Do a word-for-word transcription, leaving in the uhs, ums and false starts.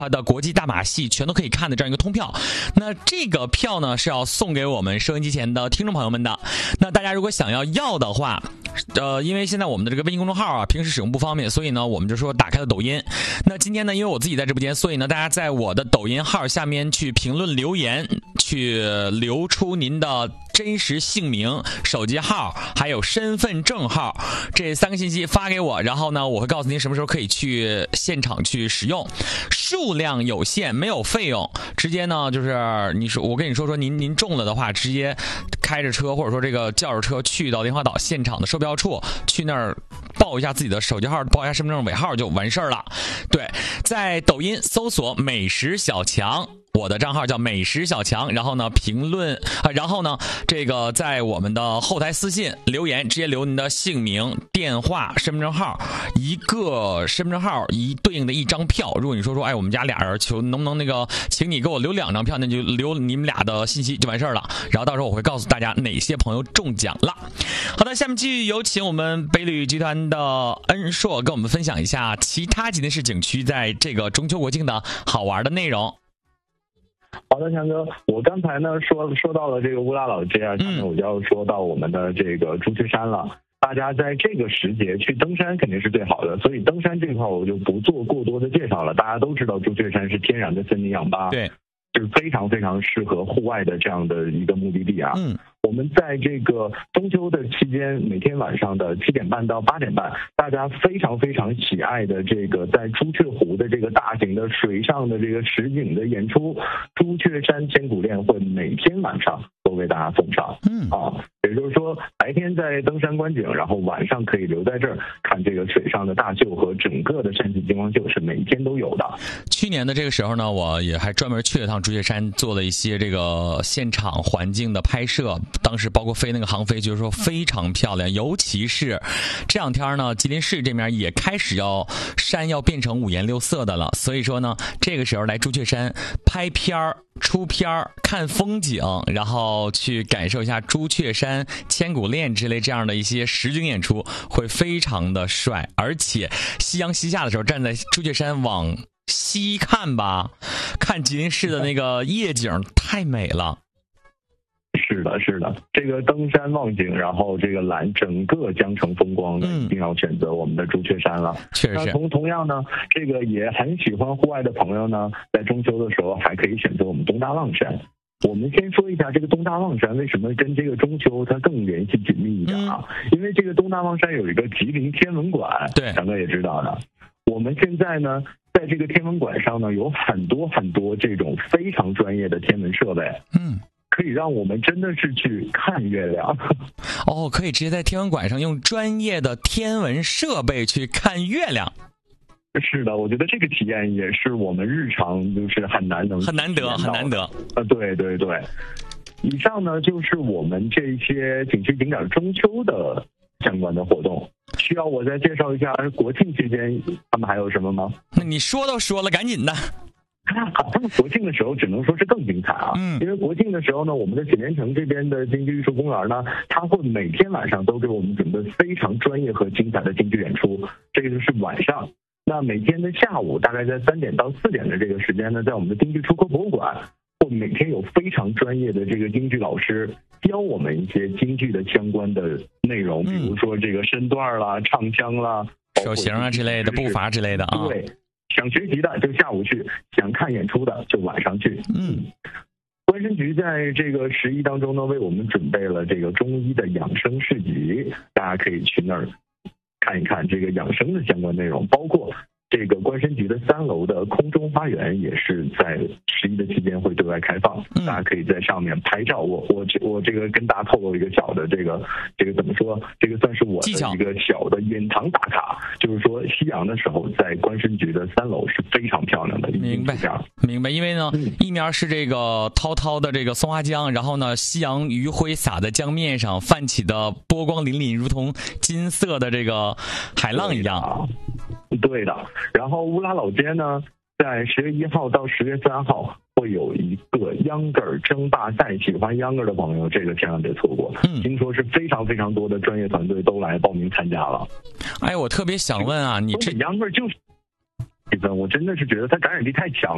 它的国际大马戏全都可以看的这样一个通票。那这个票呢是要送给我们收音机前的听众朋友们的。那大家如果想要要的话，呃，因为现在我们的这个微信公众号啊，平时使用不方便，所以呢，我们就说打开了抖音。那今天呢，因为我自己在直播间，所以呢，大家在我的抖音号下面去评论留言，去留出您的真实姓名、手机号还有身份证号这三个信息发给我，然后呢，我会告诉您什么时候可以去现场去使用。数量有限，没有费用，直接呢就是你说我跟你说说您您中了的话，直接开着车或者说这个轿着车去到莲花岛现场的售票处，去那儿报一下自己的手机号，报一下身份证尾号就完事儿了。对，在抖音搜索美食小强，我的账号叫美食小强，然后呢评论啊，然后呢这个在我们的后台私信留言，直接留您的姓名、电话、身份证号，一个身份证号一对应的一张票。如果你说说哎我们家俩人求能不能那个请你给我留两张票，那就留你们俩的信息就完事儿了。然后到时候我会告诉大家哪些朋友中奖了。好的，下面继续有请我们北旅集团的恩硕跟我们分享一下其他吉林市景区在这个中秋国庆的好玩的内容。 好的，强哥，我刚才呢说说到了这个乌拉老街啊，下面我就要说到我们的这个朱雀山了。大家在这个时节去登山肯定是最好的，所以登山这块我就不做过多的介绍了。大家都知道朱雀山是天然的森林氧吧， 对， 就是非常非常适合户外的这样的一个目的地啊。嗯。我们在这个中秋的期间，每天晚上的七点半到八点半，大家非常非常喜爱的这个在朱雀湖的这个大型的水上的这个实景的演出，朱雀山千古恋会每天晚上都为大家送上。嗯啊，也就是说白天在登山观景，然后晚上可以留在这儿看这个水上的大秀和整个的山景金光秀，是每天都有的。 去年的这个时候呢，我也还专门去了趟朱雀山，做了一些这个现场环境的拍摄。当时包括飞那个航飞，就是说非常漂亮，尤其是这两天呢，吉林市这边也开始要山要变成五颜六色的了，所以说呢，这个时候来朱雀山拍片儿、出片儿、看风景，然后去感受一下朱雀山、千古恋之类这样的一些实景演出，会非常的帅。而且夕阳西下的时候，站在朱雀山往西看吧，看吉林市的那个夜景太美了。 是的，是的，这个登山望景，然后这个览整个江城风光的，一定要选择我们的朱雀山了。 确实。 那同同样呢，这个也很喜欢户外的朋友呢，在中秋的时候还可以选择我们东大望山。我们先说一下这个东大望山为什么跟这个中秋它更联系紧密一点啊？嗯、因为这个东大望山有一个吉林天文馆， 对， 咱们也知道的。我们现在呢，在这个天文馆上呢，有很多很多这种非常专业的天文设备。嗯。可以让我们真的是去看月亮哦，可以直接在天文馆上用专业的天文设备去看月亮。 是的，我觉得这个体验也是我们日常就是很难能很难得很难得呃，对对对。以上呢就是我们这些景区景点中秋的相关的活动。需要我再介绍一下国庆期间他们还有什么吗？ 那你说都说了，赶紧的。 好，他们国庆的时候只能说是更精彩啊！嗯，因为国庆的时候呢，我们的锦联城这边的京剧艺术公园呢，它会每天晚上都给我们准备非常专业和精彩的京剧演出。这个就是晚上。那每天的下午，大概在三点到四点的这个时间呢，在我们的京剧出口博物馆，会每天有非常专业的这个京剧老师教我们一些京剧的相关的内容，比如说这个身段啦、唱腔啦、 手型啊之类的、步伐之类的啊。 对。想学习的就下午去，想看演出的就晚上去。嗯，观生局在这个十一当中呢，为我们准备了这个中医的养生市集，大家可以去那儿看一看这个养生的相关内容，包括这个观生局的三楼的空中花园也是在十一的期间会对外开放，嗯、大家可以在上面拍照。我我我这个跟大家透露一个小的这个这个怎么说？这个算是我的一个小的隐藏打卡，就是说夕阳的时候在观生局的三楼是非常漂亮的。 明白，明白。因为呢，嗯、一面是这个滔滔的这个松花江，然后呢，夕阳余晖洒在江面上，泛起的波光粼粼，如同金色的这个海浪一样。 对的。然后乌拉老街呢，在十月一号到十月三号会有一个秧歌争霸赛，喜欢秧歌的朋友，这个千万别错过。嗯，听说是非常非常多的专业团队都来报名参加了。 哎，我特别想问啊，你这秧歌就是，我真的是觉得它感染力太强了。